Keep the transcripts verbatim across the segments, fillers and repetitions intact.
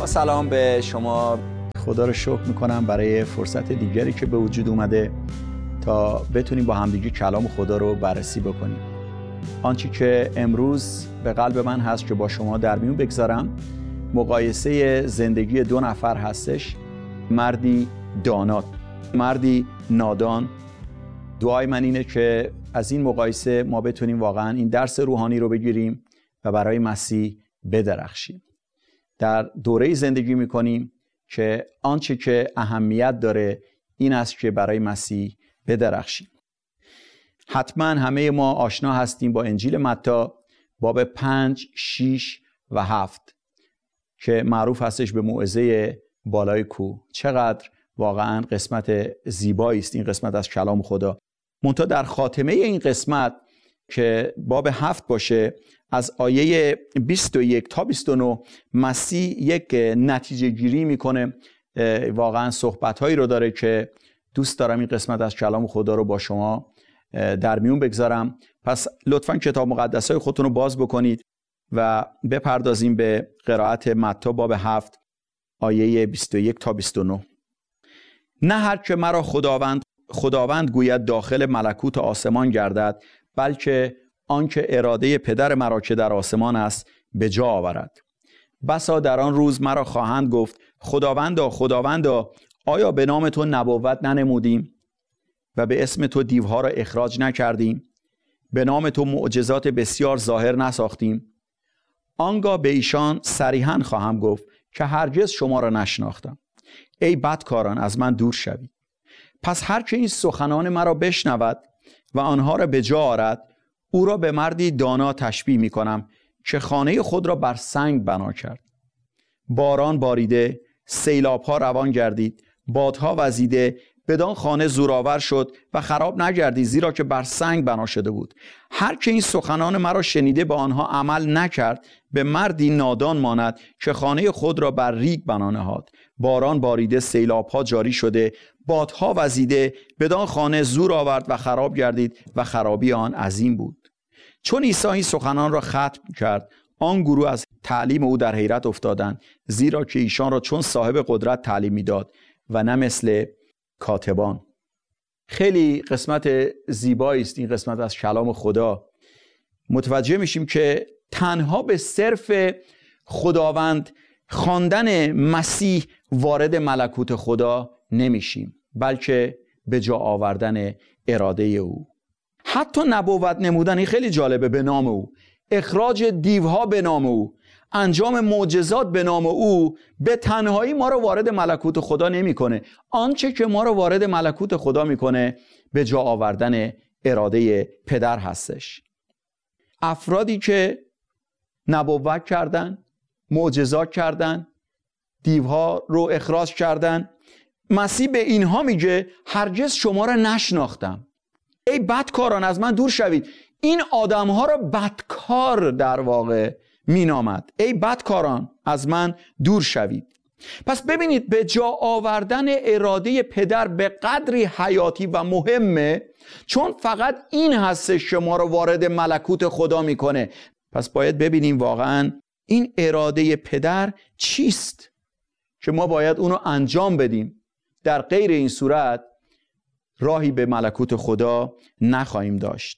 با سلام به شما. خدا رو شکر میکنم برای فرصت دیگری که به وجود اومده تا بتونیم با همدیگه کلام خدا رو بررسی بکنیم. آنچه که امروز به قلب من هست که با شما در میون بگذارم مقایسه زندگی دو نفر هستش، مردی دانا، مردی نادان. دعای من اینه که از این مقایسه ما بتونیم واقعا این درس روحانی رو بگیریم و برای مسیح بدرخشیم. در دوره‌ای زندگی میکنیم که آنچه که اهمیت داره این است که برای مسیح بدرخشیم. حتما همه ما آشنا هستیم با انجیل متی باب پنج، شش و هفت که معروف هستش به موعظه بالای کوه. چقدر واقعا قسمت زیبایی است این قسمت از کلام خدا. منتها در خاتمه این قسمت که باب هفت باشه، از آیه بیست و یک تا بیست و نه مسیح یک نتیجه گیری میکنه. واقعا صحبت هایی رو داره که دوست دارم این قسمت از کلام خدا رو با شما در میون بگذارم. پس لطفاً کتاب مقدس های خودتون رو باز بکنید و بپردازیم به قرائت متی باب هفت آیه بیست و یک تا بیست و نه. نه هر که مرا خداوند خداوند گوید داخل ملکوت آسمان گردد، بلکه آنکه اراده پدر مرا که در آسمان است به جا آورد. بسا در آن روز مرا خواهند گفت خداوندا خداوندا، آیا به نام تو نبوت ننمودیم و به اسم تو دیوها را اخراج نکردیم، به نام تو معجزات بسیار ظاهر نساختیم؟ آنگاه به ایشان صریحاً خواهم گفت که هرگز شما را نشناختم. ای بدکاران، از من دور شوید. پس هر که این سخنان مرا بشنود و آنها را به جا آورد، او را به مردی دانا تشبیه می کنم که خانه خود را بر سنگ بنا کرد. باران باریده، سیلاب‌ها روان گردید، بادها وزیده، بدان خانه زورآور شد و خراب نگردید، زیرا که بر سنگ بنا شده بود. هر که این سخنان مرا شنیده به آنها عمل نکرد، به مردی نادان ماند که خانه خود را بر ریگ بنا نهاد. باران باریده، سیلاب‌ها جاری شده، بادها وزیده، بدان خانه زور آورد و خراب گردید و خرابی آن عظیم بود. چون عیسی این سخنان را ختم کرد، آن گروه از تعلیم او در حیرت افتادند، زیرا که ایشان را چون صاحب قدرت تعلیم می‌داد و نه مثل کاتبان. خیلی قسمت زیبایی است این قسمت از کلام خدا. متوجه میشیم که تنها به صرف خداوند خواندن مسیح وارد ملکوت خدا نمیشیم، بلکه به جا آوردن اراده او. حتی نبوت نمودن، این خیلی جالبه، به نام او، اخراج دیوها به نام او، انجام معجزات به نام او به تنهایی ما رو وارد ملکوت خدا نمیکنه. آنچه که ما رو وارد ملکوت خدا میکنه به جا آوردن اراده پدر هستش. افرادی که نبوت کردن، معجزات کردن، دیوها رو اخراج کردن، مسیح به اینها میگه هرگز شما را نشناختم. ای بدکاران، از من دور شوید. این آدمها را بدکار در واقع مینامد. ای بدکاران، از من دور شوید. پس ببینید، به جا آوردن اراده پدر به قدری حیاتی و مهمه، چون فقط این هستش که ما رو وارد ملکوت خدا میکنه. پس باید ببینیم واقعا این اراده پدر چیست که ما باید اونو انجام بدیم. در غیر این صورت راهی به ملکوت خدا نخواهیم داشت.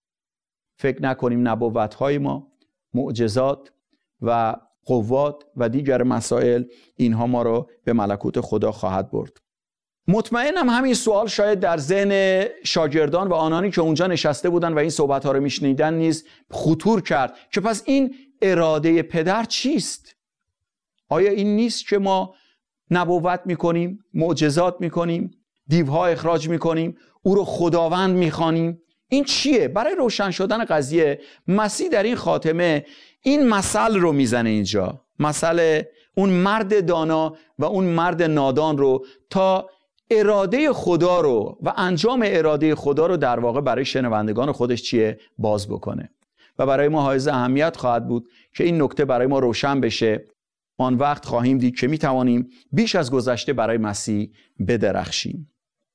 فکر نکنیم نبوت‌های ما، معجزات و قوات و دیگر مسائل اینها ما رو به ملکوت خدا خواهد برد. مطمئنم همین سوال شاید در ذهن شاگردان و آنانی که اونجا نشسته بودن و این صحبت‌ها رو میشنیدن نیز خطور کرد که پس این اراده پدر چیست؟ آیا این نیست که ما نبوت میکنیم، معجزات میکنیم، دیوها اخراج میکنیم، او رو خداوند میخوانیم؟ این چیه؟ برای روشن شدن قضیه مسیح در این خاتمه این مثل رو میزنه اینجا، مثل اون مرد دانا و اون مرد نادان رو، تا اراده خدا رو و انجام اراده خدا رو در واقع برای شنوندگان خودش چیه؟ باز بکنه. و برای ما حائز اهمیت خواهد بود که این نکته برای ما روشن بشه. آن وقت خواهیم دید که میتوانیم بیش از گذشته برای مسیح بدرخشیم.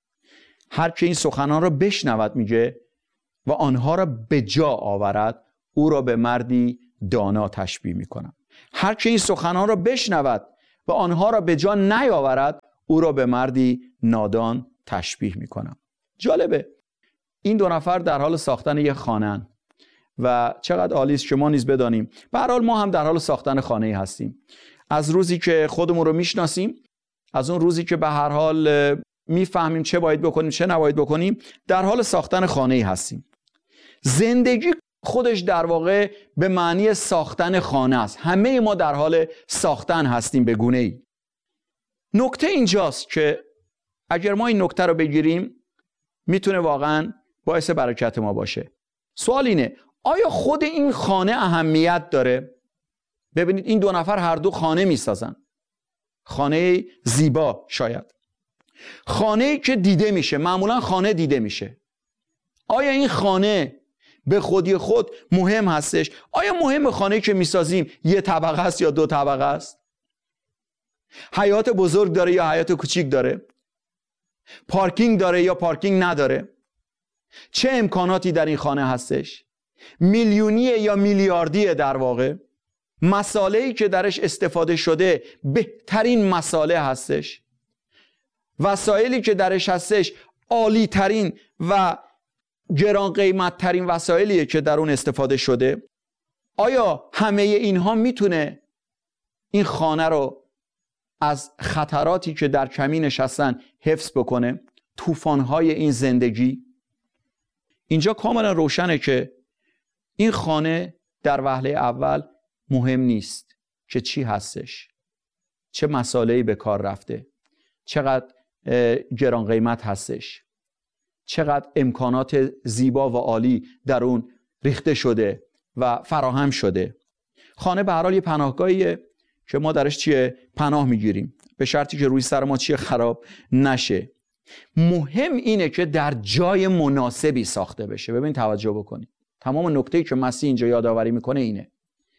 هر که این سخنان را بشنود، میگه، و آنها را به جا آورد، او را به مردی دانا تشبیه میکنم. هر که این سخنان را بشنود و و آنها را به جا نیاورد او را به مردی نادان تشبیه میکنم. جالبه این دو نفر در حال ساختن یک خانه‌اند و چقدر عالی است که ما نیز بدانیم به هر حال ما هم در حال ساختن خانه‌ای هستیم. از روزی که خودمون رو میشناسیم، از اون روزی که به هر حال میفهمیم چه باید بکنیم چه نباید بکنیم، در حال ساختن خانه‌ای هستیم. زندگی خودش در واقع به معنی ساختن خانه است. همه ما در حال ساختن هستیم به گونه‌ای. نکته اینجاست که اگر ما این نکته رو بگیریم میتونه واقعا باعث برکت ما باشه. سوال اینه آیا خود این خانه اهمیت داره؟ ببینید این دو نفر هر دو خانه میسازن، خانه زیبا، شاید خانه‌ای که دیده میشه. معمولا خانه دیده میشه. آیا این خانه به خودی خود مهم هستش؟ آیا مهم خانه‌ای که میسازیم یه طبقه است یا دو طبقه است؟ حیاط بزرگ داره یا حیاط کوچیک داره؟ پارکینگ داره یا پارکینگ نداره؟ چه امکاناتی در این خانه هستش؟ میلیونیه یا میلیاردیه؟ در واقع مساله‌ای که درش استفاده شده بهترین مساله هستش؟ وسایلی که درش هستش عالی ترین و گران قیمت ترین وسایلیه که در اون استفاده شده؟ آیا همه اینها میتونه این خانه رو از خطراتی که در کمینش هستن حفظ بکنه؟ طوفان‌های این زندگی؟ اینجا کاملا روشنه که این خانه در وهله اول مهم نیست که چی هستش، چه مساله‌ای به کار رفته، چقدر گران قیمت هستش، چقدر امکانات زیبا و عالی در اون ریخته شده و فراهم شده. خانه به هر حال یه پناهگاهیه که ما درش چیه پناه میگیریم، به شرطی که روی سر ما چیه خراب نشه. مهم اینه که در جای مناسبی ساخته بشه. ببین توجه بکنید، تمام نکته‌ای که مسیح اینجا یادآوری میکنه اینه.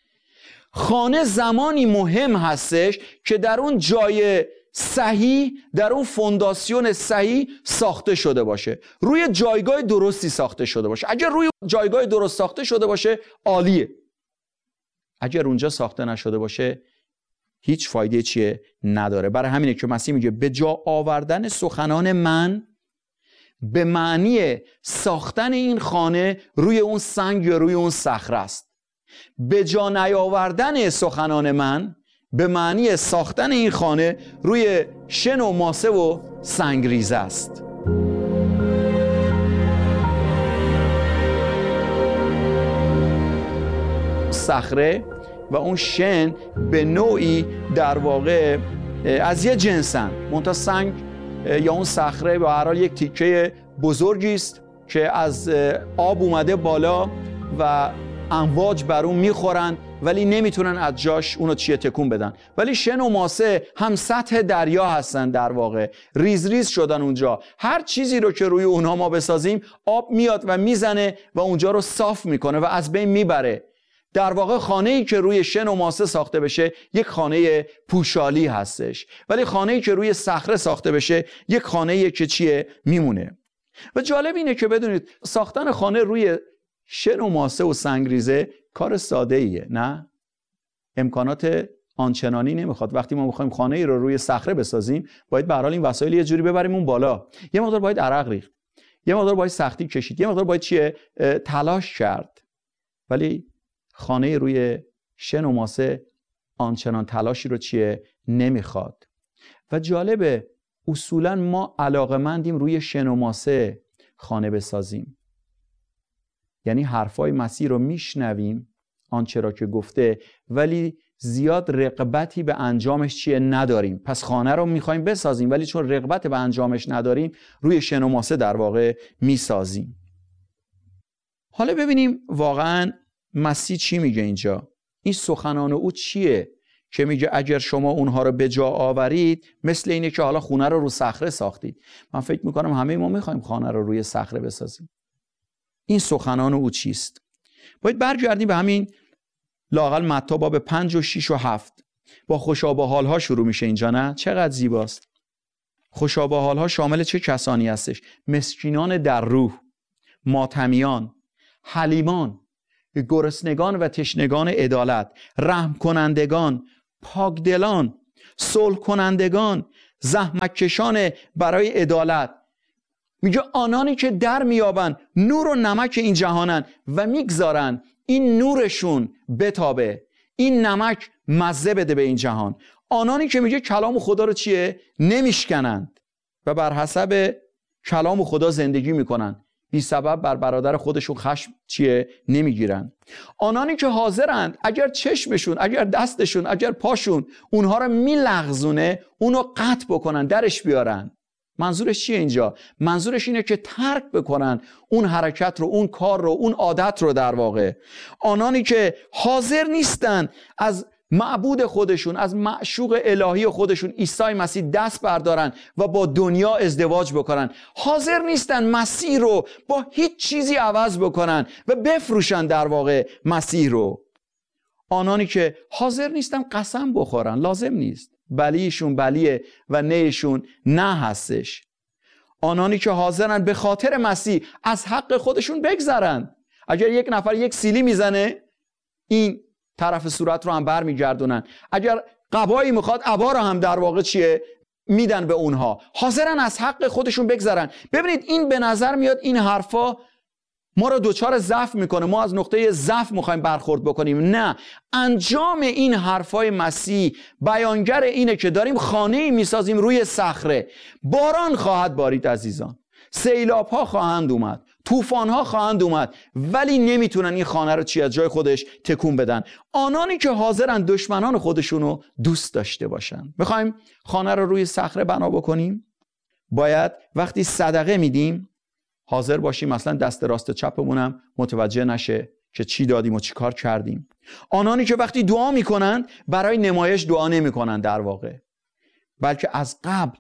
خانه زمانی مهم هستش که در اون جای صحیح، در اون فونداسیون صحیح ساخته شده باشه، روی جایگاه درستی ساخته شده باشه. اگر روی جایگاه درست ساخته شده باشه عالیه، اگر اونجا ساخته نشده باشه هیچ فایده چیه نداره. برای همینه که مسیح میگه به جا آوردن سخنان من به معنی ساختن این خانه روی اون سنگ یا روی اون صخره است. به جا نیاوردن سخنان من به معنی ساختن این خانه روی شن و ماسه و سنگریزه است. صخره و اون شن به نوعی در واقع از یه جنسن، منتها سنگ یا اون صخره به هر حال یک تیکه بزرگی است که از آب اومده بالا و امواج بر اون میخورن ولی نمیتونن از جاش اونو چیه تکون بدن. ولی شن و ماسه هم سطح دریا هستن، در واقع ریز ریز شدن اونجا. هر چیزی رو که روی اونها ما بسازیم آب میاد و میزنه و اونجا رو صاف میکنه و از بین میبره. در واقع خانه‌ای که روی شن و ماسه ساخته بشه یک خانه پوشالی هستش، ولی خانه‌ای که روی صخره ساخته بشه یک خانه‌ای که چیه میمونه. و جالب اینه که بدونید ساختن خانه روی شن و ماسه و سنگریزه کار ساده ایه، نه؟ امکانات آنچنانی نمیخواد. وقتی ما میخوایم خانه ای رو روی صخره بسازیم باید به هر حال این وسایل یه جوری ببریم اون بالا، یه مقدار باید عرق ریخت، یه مقدار باید سختی کشید، یه مقدار باید چیه تلاش کرد. ولی خانه روی شن و ماسه آنچنان تلاشی رو چیه نمیخواد. و جالبه اصولا ما علاقه‌مندیم روی شن و ماسه خانه بسازیم، یعنی حرفای مسیح رو میشنویم آنچه را که گفته، ولی زیاد رغبتی به انجامش چیه نداریم. پس خانه رو میخوایم بسازیم ولی چون رغبت به انجامش نداریم روی شن و ماسه در واقع میسازیم. حالا ببینیم واقعا مسیح چی میگه اینجا. این سخنان او چیه که میگه اگر شما اونها رو به جا آورید مثل اینه که حالا خونه رو رو صخره ساختید. من فکر میکنم همه ما میخوایم خانه رو روی صخره بسازیم. این سخنان او چیست؟ باید برگردیم به همین لااقل متی باب پنج و شیش و هفت. با خوشا به حالها شروع میشه اینجا، نه؟ چقدر زیباست. خوشا به حالها شامل چه کسانی هستش؟ مسکینان در روح، ماتمیان، حلیمان، گرسنگان و تشنگان عدالت، رحم کنندگان، پاکدلان، صلح کنندگان، زحمت کشان برای عدالت. میگه آنانی که در میابن نور و نمک این جهانن و میگذارن این نورشون بتابه، این نمک مزه بده به این جهان. آنانی که میگه کلام خدا رو چیه؟ نمیشکنند و بر حسب کلام خدا زندگی میکنن، بی سبب بر برادر خودشون خشم چیه؟ نمیگیرن. آنانی که حاضرند اگر چشمشون، اگر دستشون، اگر پاشون اونها رو میلغزونه، اونو قطع بکنن، درش بیارن. منظورش چیه اینجا؟ منظورش اینه که ترک بکنن اون حرکت رو، اون کار رو، اون عادت رو. در واقع آنانی که حاضر نیستن از معبود خودشون، از معشوق الهی خودشون عیسی مسیح دست بردارن و با دنیا ازدواج بکنن، حاضر نیستن مسیح رو با هیچ چیزی عوض بکنن و بفروشن در واقع مسیح رو. آنانی که حاضر نیستن قسم بخورن، لازم نیست، بلیشون بلیه و نهشون نه هستش. آنانی که حاضرن به خاطر مسیح از حق خودشون بگذرن. اگر یک نفر یک سیلی میزنه، این طرف صورت رو هم بر میگردونن. اگر قبایی میخواد، عبا رو هم در واقع چیه؟ میدن به اونها. حاضرن از حق خودشون بگذرن. ببینید این به نظر میاد این حرفا ما رو دوچار ضعف میکنه، ما از نقطه ضعف میخوایم برخورد بکنیم. نه، انجام این حرفای مسیح بیانگر اینه که داریم خانه‌ای میسازیم روی صخره. باران خواهد بارید عزیزان، سیلاب ها خواهند اومد، طوفان ها خواهند اومد، ولی نمیتونن این خانه رو چی از جای خودش تکون بدن. آنانی که حاضرن دشمنان خودشونو دوست داشته باشن. میخوایم خانه رو روی صخره بنا بکنیم، باید وقتی صدقه میدیم حاضر باشیم مثلا دست راست چپمونم متوجه نشه که چی دادیم و چی کار کردیم. آنانی که وقتی دعا میکنند برای نمایش دعا نمیکنن در واقع، بلکه از قبل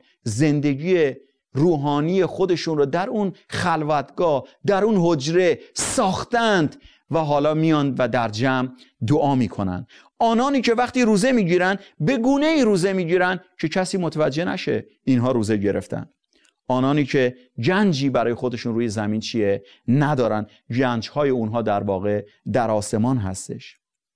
زندگی روحانی خودشون رو در اون خلوتگاه، در اون حجره ساختند و حالا میان و در جمع دعا میکنن. آنانی که وقتی روزه میگیرن به گونه ای روزه میگیرن که کسی متوجه نشه اینها روزه گرفتن. آنانی که گنجی برای خودشون روی زمین چیه؟ ندارن. گنجهای اونها در واقع در آسمان هستش.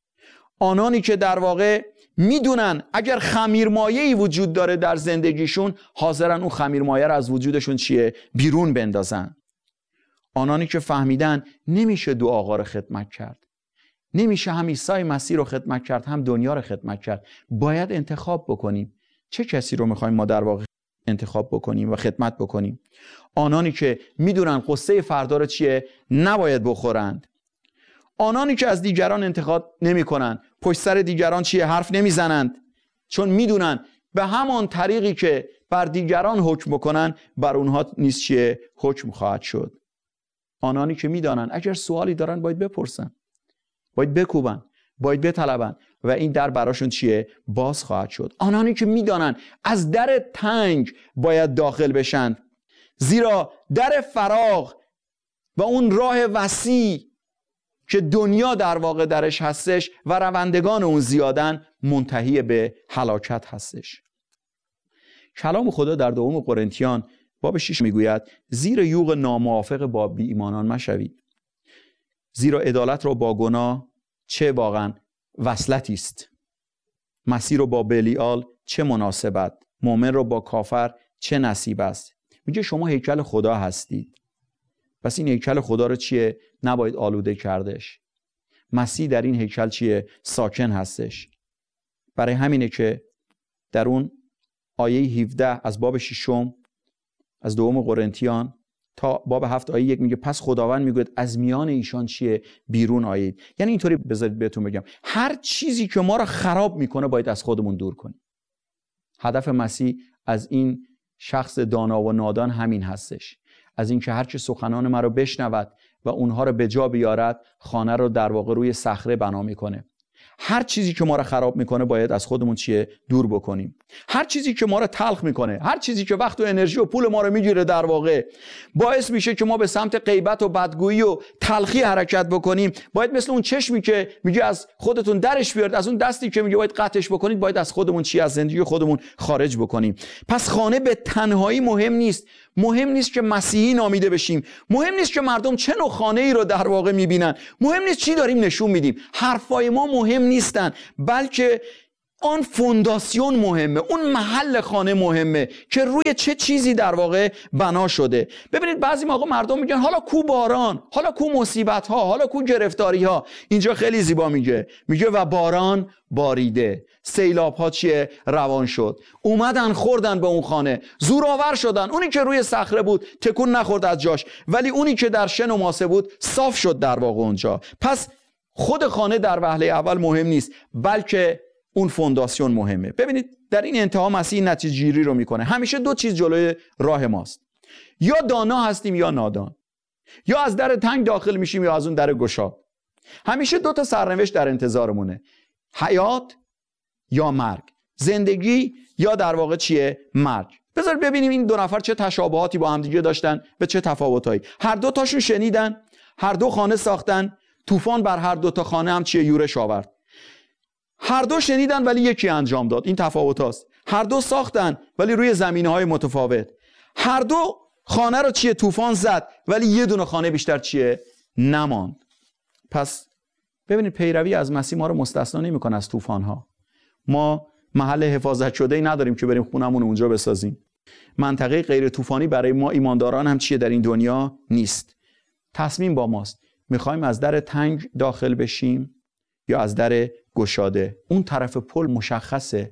آنانی که در واقع میدونن اگر خمیرمایه‌ای وجود داره در زندگیشون، حاضرن اون خمیرمایه رو از وجودشون چیه؟ بیرون بندازن. آنانی که فهمیدن نمیشه دو آقا رو خدمت کرد، نمیشه هم عیسی مسیح رو خدمت کرد هم دنیا رو خدمت کرد، باید انتخاب بکنیم چه کسی رو میخوایم ما در واقع انتخاب بکنیم و خدمت بکنیم. آنانی که میدونن قصه فردا رو چیه؟ نباید بخورند. آنانی که از دیگران انتقاد نمی کنن، پشت سر دیگران چیه؟ حرف نمی زنند، چون میدونن به همان طریقی که بر دیگران حکم بکنن بر اونها نیز چیه؟ حکم خواهد شد. آنانی که میدانن اگر سوالی دارن باید بپرسن، باید بکوبن، باید بطلبن و این در براشون چیه؟ باز خواهد شد. آنانی که میدانن از در تنگ باید داخل بشن، زیرا در فراغ و اون راه وسیع که دنیا در واقع درش هستش و روندگان اون زیادن منتهی به هلاکت هستش. کلام خدا در دوم قرنتیان باب شش میگوید زیر یوغ ناموافق با بی ایمانان مشوید، زیرا عدالت را با گناه چه واقعا وصلتی است، مسیح رو با بلیال چه مناسبت، مؤمن رو با کافر چه نصیب است. میگه شما هیکل خدا هستید، پس این هیکل خدا رو چیه؟ نباید آلوده کردش. مسیح در این هیکل چیه؟ ساکن هستش. برای همینه که در اون آیه هفده از باب ششم از دوم قرنتیان تا باب هفت آیه یک میگه پس خداوند میگوید از میان ایشان چیه؟ بیرون آیید. یعنی اینطوری بذارید بهتون بگم، هر چیزی که ما رو خراب میکنه باید از خودمون دور کنیم. هدف مسیح از این شخص دانا و نادان همین هستش، از این که هر چه سخنان ما رو بشنود و اونها رو به جا بیارد، خانه رو در واقع روی صخره بنا میکنه. هر چیزی که ما رو خراب میکنه باید از خودمون چیه؟ دور بکنیم. هر چیزی که ما رو تلخ میکنه، هر چیزی که وقت و انرژی و پول ما رو میگیره در واقع باعث میشه که ما به سمت غیبت و بدگویی و تلخی حرکت بکنیم، باید مثل اون چشمی که میگه از خودتون درش بیارید، از اون دستی که میگه باید قطعش بکنید، باید از خودمون چی؟ از زندگی خودمون خارج بکنیم. پس خانه به تنهایی مهم نیست. مهم نیست که مسیحی نامیده بشیم، مهم نیست که مردم چه نوع خانه‌ای رو در واقع میبینن، مهم نیست چی داریم نشون میدیم، حرفای ما مهم نیستن، بلکه آن فونداسیون مهمه، اون محل خانه مهمه که روی چه چیزی در واقع بنا شده. ببینید بعضی موقع مردم میگن حالا کو باران، حالا کو مصیبت ها، حالا کو گرفتاری ها. اینجا خیلی زیبا میگه، میگه و باران باریده، سیلاب ها چیه؟ روان شد، اومدن خوردن به اون خانه، زورآور شدن. اونی که روی صخره بود تکون نخورد از جاش، ولی اونی که در شن و ماسه بود صاف شد در واقع اونجا. پس خود خانه در وهله اول مهم نیست، بلکه اون فونداسیون مهمه. ببینید در این انتها مسیح نتیجه گیری رو میکنه. همیشه دو چیز جلوی راه ماست، یا دانا هستیم یا نادان، یا از در تنگ داخل میشیم یا از اون در گشاد. همیشه دو تا سرنوشت در انتظارمونه، حیات یا مرگ، زندگی یا در واقع چیه؟ مرگ. بذار ببینیم این دو نفر چه تشابهاتی با هم دیگه داشتن و چه تفاوتایی. هر دو تاشون شنیدن، هر دو خانه ساختن، طوفان بر هر دو تا خانه هم چیه؟ یورش آورد. هر دو شنیدن ولی یکی انجام داد. این تفاوت هاست. هر دو ساختن ولی روی زمینه‌های متفاوت. هر دو خانه رو چیه؟ طوفان زد ولی یه دونه خانه بیشتر چیه؟ نماند. پس ببینید پیروی از مسیح ما رو مستثنا نمی‌کنه از طوفان‌ها. ما محل حفاظت شده ای نداریم که بریم خونمون اونجا بسازیم. منطقه غیر طوفانی برای ما ایمانداران هم چیه در این دنیا نیست. تصمیم با ماست. می‌خوایم از در تنگ داخل بشیم یا از در گشاده. اون طرف پل مشخصه.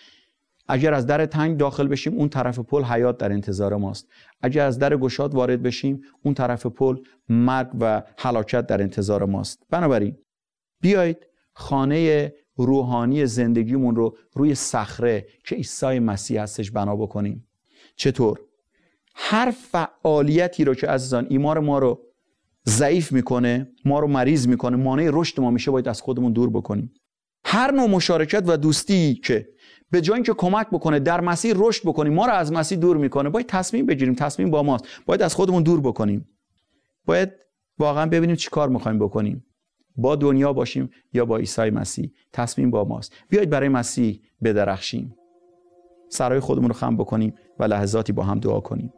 اگر از در تنگ داخل بشیم اون طرف پل حیات در انتظار ماست. اگر از در گشاد وارد بشیم اون طرف پل مرگ و هلاکت در انتظار ماست. بنابراین بیایید خانه روحانی زندگیمون رو روی صخره که عیسی مسیح هستش بنا بکنیم. چطور؟ هر فعالیتی رو که عزیزان ایمان ما رو ضعیف میکنه، ما رو مریض میکنه، مانع رشد ما میشه، باید از خودمون دور بکنیم. هر نوع مشارکت و دوستی که به جای اینکه کمک بکنه در مسیر رشد بکنیم ما رو از مسیر دور میکنه، باید تصمیم بگیریم. تصمیم با ماست. باید از خودمون دور بکنیم. باید واقعا ببینیم چی کار میخوایم بکنیم، با دنیا باشیم یا با عیسی مسیح. تصمیم با ماست. بیایید برای مسیح بدرخشیم، سرای خودمون رو خم بکنیم و لحظاتی با هم دعا کنیم.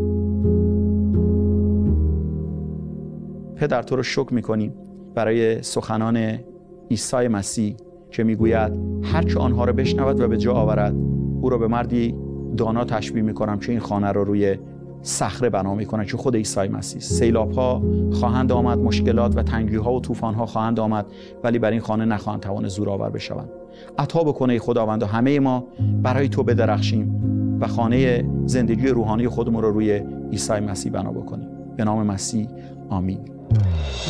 پدر تو رو شکر میکنیم برای سخنان عیسی مسیح که میگوید هر که آنها رو بشنود و به جا آورد او رو به مردی دانا تشبیه میکنم که این خانه رو روی صخره بنا میکنه که خود عیسی مسیح. سیلاب ها خواهند آمد، مشکلات و تنگی ها و طوفان ها خواهند آمد، ولی بر این خانه نخواهند توان زورآور بشوند. عطا بکنه ای خداوند و همه ما برای تو بدرخشیم و خانه زندگی روحانی خودمون رو روی عیسی مسیح بنا بکنیم. به نام مسیح آمین.